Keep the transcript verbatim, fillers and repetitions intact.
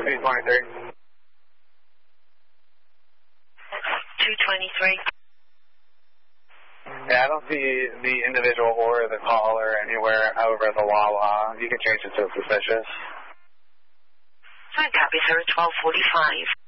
two twenty-three. two twenty-three. Yeah, I don't see the individual or the caller anywhere over at the Wawa. You can change it to suspicious. I copy, sir. twelve forty-five.